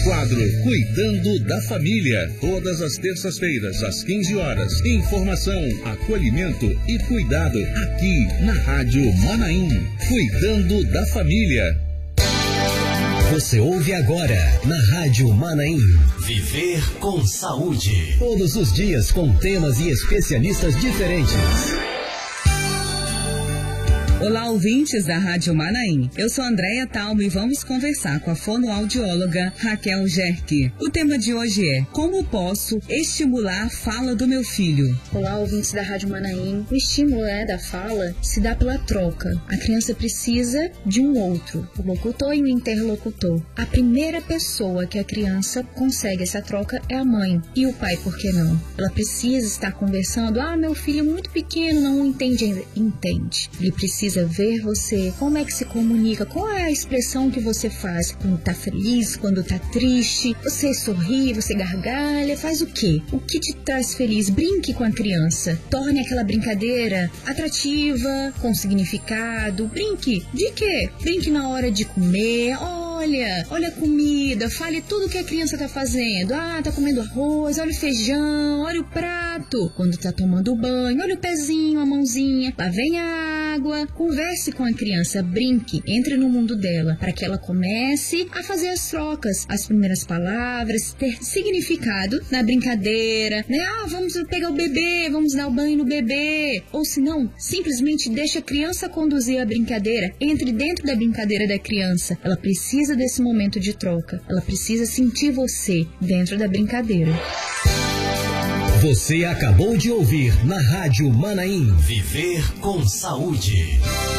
quadro Cuidando da Família, todas as terças-feiras, às 15 horas. Informação, acolhimento e cuidado aqui na Rádio Manaim. Cuidando da Família. Você ouve agora na Rádio Manaim. Viver com Saúde. Todos os dias com temas e especialistas diferentes. Olá, ouvintes da Rádio Manaim. Eu sou Andréia Talmo e vamos conversar com a fonoaudióloga Raquel Gerke. O tema de hoje é: como posso estimular a fala do meu filho? Olá, ouvintes da Rádio Manaim. O estímulo da fala se dá pela troca. A criança precisa de um outro, o locutor e o interlocutor. A primeira pessoa que a criança consegue essa troca é a mãe. E o pai, por que não? Ela precisa estar conversando. Meu filho é muito pequeno, não entende ainda. Entende. Ele precisa ver você, como é que se comunica, qual é a expressão que você faz quando tá feliz, quando tá triste, você sorri, você gargalha, faz o quê? O que te traz feliz? Brinque com a criança, torne aquela brincadeira atrativa, com significado. Brinque, de quê? Brinque na hora de comer. Olha a comida, fale tudo que a criança tá fazendo. Tá comendo arroz, olha o feijão, olha o prato. Quando tá tomando banho, olha o pezinho, a mãozinha. Lá vem a água. Converse com a criança, brinque, entre no mundo dela, para que ela comece a fazer as trocas, as primeiras palavras, ter significado na brincadeira, né? Vamos pegar o bebê, vamos dar o banho no bebê. Ou se não, simplesmente deixa a criança conduzir a brincadeira, entre dentro da brincadeira da criança. Ela precisa desse momento de troca, ela precisa sentir você dentro da brincadeira. Você acabou de ouvir na Rádio Manaim. Viver com Saúde.